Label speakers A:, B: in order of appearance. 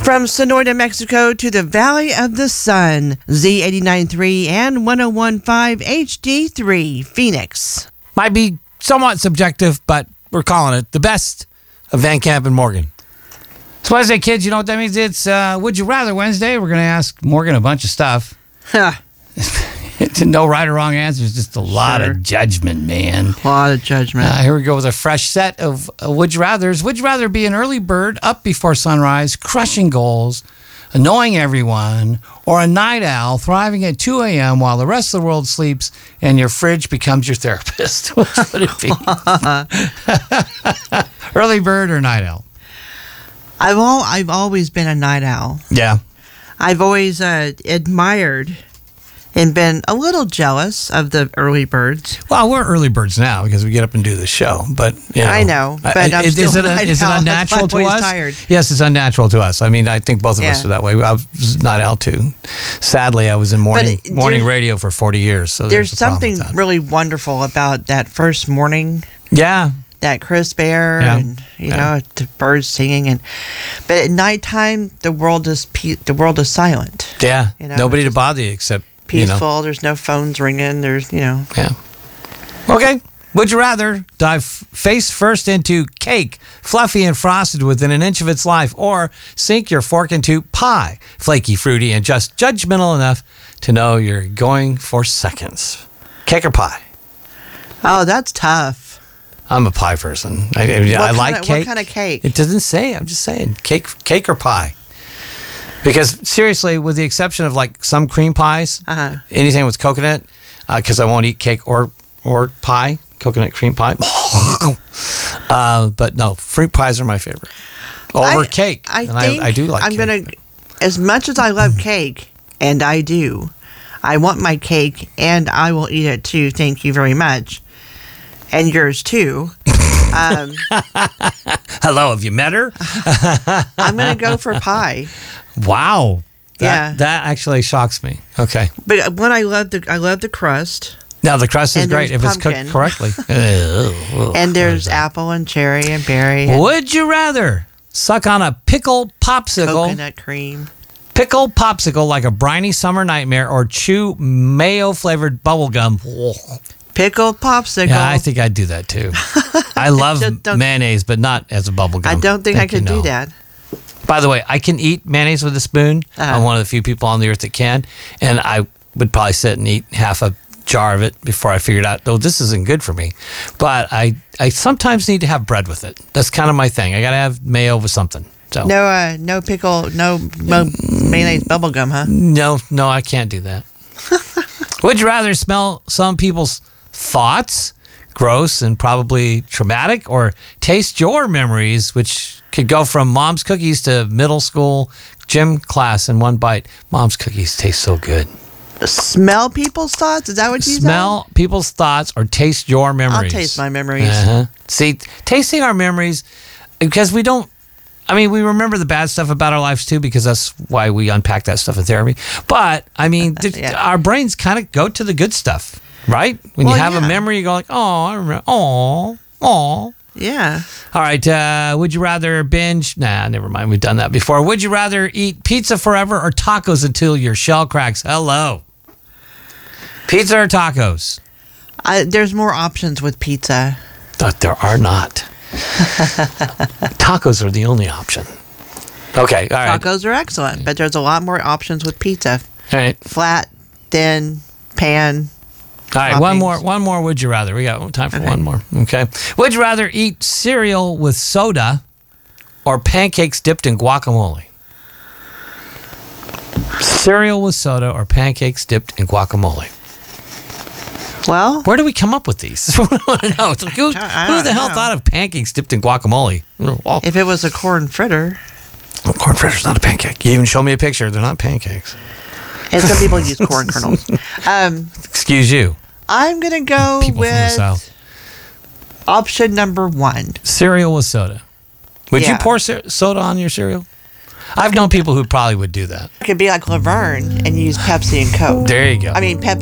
A: From Sonora, New Mexico to the Valley of the Sun, Z89.3 and 101.5 HD3, Phoenix.
B: Might be somewhat subjective, but we're calling it the best of Van Camp and Morgan. It's Wednesday, kids. You know what that means? It's Would You Rather Wednesday. We're going to ask Morgan a bunch of stuff.
A: Huh.
B: No right or wrong answers, just a lot of judgment, man.
A: A lot of judgment.
B: Here we go with a fresh set of Would You Rathers. Would you rather be an early bird up before sunrise, crushing goals, annoying everyone, or a night owl thriving at 2 a.m. while the rest of the world sleeps and your fridge becomes your therapist? Which would it be? Early bird or night owl?
A: I've always been a night owl.
B: Yeah.
A: I've always admired and been a little jealous of the early birds.
B: Well, we're early birds now because we get up and do the show. But you know,
A: I know, but I'm
B: is
A: still
B: it unnatural to us?
A: Tired.
B: Yes, it's unnatural to us. I mean, I think both of us are that way. I was night owl too. Sadly, I was in morning radio for 40 years. So
A: there's something really wonderful about that first morning.
B: Yeah.
A: That crisp air and you know the birds singing but at nighttime the world is silent.
B: Yeah.
A: You know,
B: nobody to bother you except
A: peaceful. There's no phones ringing. There's Yeah.
B: Okay. Would you rather dive face first into cake, fluffy and frosted within an inch of its life, or sink your fork into pie, flaky, fruity, and just judgmental enough to know you're going for seconds? Cake or pie?
A: Oh, that's tough.
B: I'm a pie person. I like cake.
A: What kind of cake?
B: It doesn't say. I'm just saying cake or pie. Because seriously, with the exception of like some cream pies, anything with coconut, because I won't eat cake or pie, coconut cream pie. But no, fruit pies are my favorite over cake. I do like cake.
A: As much as I love cake, and I do, I want my cake, and I will eat it too. Thank you very much. And yours too.
B: Hello, have you met her?
A: I'm going to go for pie.
B: Wow. That actually shocks me. Okay.
A: But when I love the crust.
B: Now the crust is great if
A: pumpkin.
B: It's cooked correctly.
A: And there's apple and cherry and berry.
B: Would you rather suck on a pickle popsicle?
A: Coconut cream.
B: Pickle popsicle like a briny summer nightmare, or chew mayo flavored bubble gum?
A: Pickled popsicle.
B: Yeah, I think I'd do that too. I love mayonnaise, but not as a bubble gum.
A: I don't think I could do that.
B: By the way, I can eat mayonnaise with a spoon. I'm one of the few people on the earth that can. And I would probably sit and eat half a jar of it before I figured out, this isn't good for me. But I sometimes need to have bread with it. That's kind of my thing. I got to have mayo with something. So
A: no pickle, no mayonnaise bubble gum, huh?
B: No, I can't do that. Would you rather smell some people's thoughts, gross and probably traumatic, or taste your memories, which could go from mom's cookies to middle school gym class in one bite? Mom's cookies taste so good.
A: Smell people's thoughts? Is that what you said?
B: Smell people's thoughts or taste your memories?
A: I'll taste my memories.
B: See, tasting our memories, because we remember the bad stuff about our lives too, because that's why we unpack that stuff in therapy. But, our brains kind of go to the good stuff. Right? When you have a memory, you go like, oh, I remember. Oh.
A: Yeah.
B: All right. Would you rather binge? Nah, never mind. We've done that before. Would you rather eat pizza forever or tacos until your shell cracks? Hello. Pizza or tacos?
A: There's more options with pizza.
B: But there are not. Tacos are the only option. Okay. All right.
A: Tacos are excellent, but there's a lot more options with pizza.
B: All right.
A: Flat, thin, pan.
B: All right, one more. Would you rather? We got time for one more. Okay. Would you rather eat cereal with soda or pancakes dipped in guacamole? Cereal with soda or pancakes dipped in guacamole?
A: Well,
B: where do we come up with these? I want to know. It's like, who the hell thought of pancakes dipped in guacamole?
A: If it was a corn fritter.
B: Well, corn fritter's not a pancake. You even show me a picture. They're not pancakes.
A: And some people use corn kernels.
B: Excuse you.
A: I'm going to go with option number 1.
B: Cereal with soda. Would you pour soda on your cereal? I've known people who probably would do that.
A: It could be like Laverne and use Pepsi and Coke.
B: There you go.
A: Pepsi